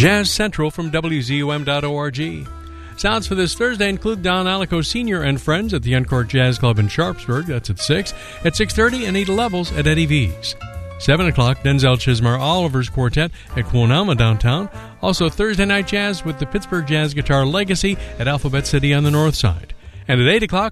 Jazz Central from WZUM.org. Sounds for this Thursday include Don Alico Sr. and Friends at the Encore Jazz Club in Sharpsburg. That's at 6. At 6:30, Anita Levels at Eddie V's. 7 o'clock, Denzel Chismar Oliver's Quartet at Quonama downtown. Also Thursday Night Jazz with the Pittsburgh Jazz Guitar Legacy at Alphabet City on the north side. And at 8 o'clock,